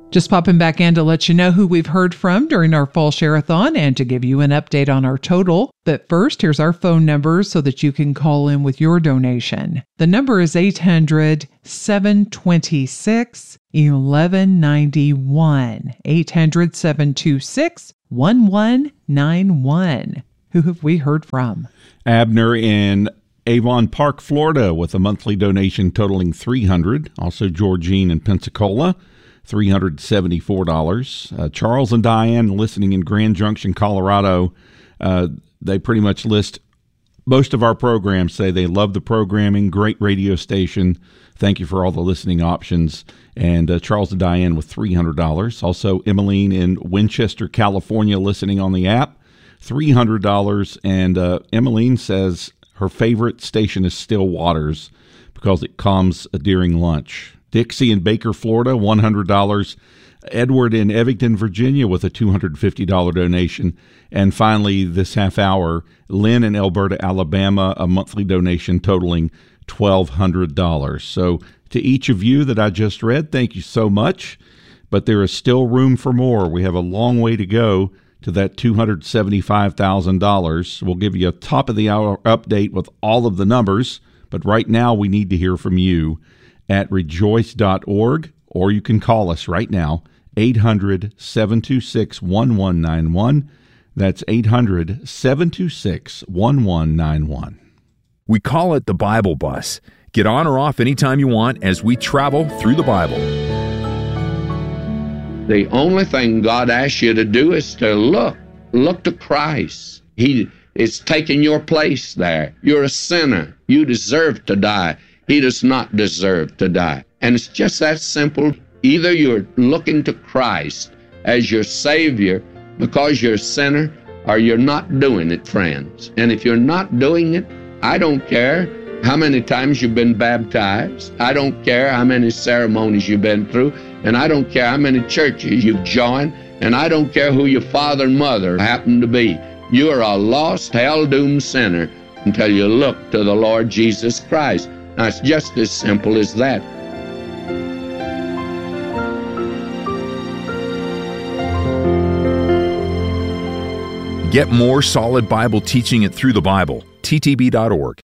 Just popping back in to let you know who we've heard from during our Fall Share-a-thon and to give you an update on our total. But first, here's our phone number so that you can call in with your donation. The number is 800-726-1191. 800-726-1191. Who have we heard from? Abner in Avon Park, Florida, with a monthly donation totaling $300. Also Georgine in Pensacola, $374. Charles and Diane listening in Grand Junction, Colorado. They pretty much list most of our programs, say they love the programming, great radio station. Thank you for all the listening options. And Charles and Diane with $300. Also Emmeline in Winchester, California, listening on the app, $300. And Emmeline says her favorite station is Still Waters because it comes during lunch. Dixie in Baker, Florida, $100. Edward in Evington, Virginia, with a $250 donation. And finally, this half hour, Lynn in Alberta, Alabama, a monthly donation totaling $1,200. So to each of you that I just read, thank you so much. But there is still room for more. We have a long way to go to that $275,000. We'll give you a top-of-the-hour update with all of the numbers. But right now, we need to hear from you at rejoice.org, or you can call us right now, 800-726-1191. That's 800-726-1191. We call it the Bible Bus. Get on or off anytime you want as we travel through the Bible. The only thing God asks you to do is to look to Christ. He is taking your place there. You're a sinner. You deserve to die. He does not deserve to die. And it's just that simple. Either you're looking to Christ as your Savior because you're a sinner, or you're not doing it, friends. And if you're not doing it, I don't care how many times you've been baptized. I don't care how many ceremonies you've been through. And I don't care how many churches you've joined. And I don't care who your father and mother happen to be. You are a lost, hell-doomed sinner until you look to the Lord Jesus Christ. Now, it's just as simple as that. Get more solid Bible teaching it through the Bible. ttb.org.